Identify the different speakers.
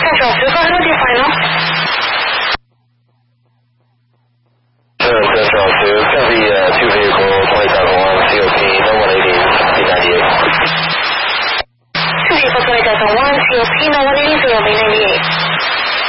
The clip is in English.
Speaker 1: Central 2, go ahead with your final.
Speaker 2: Central 2, it's going to be two vehicles, 20,001, COP, no 180, speed 98.
Speaker 1: Two vehicles, 20,001, COP, no 180, 98.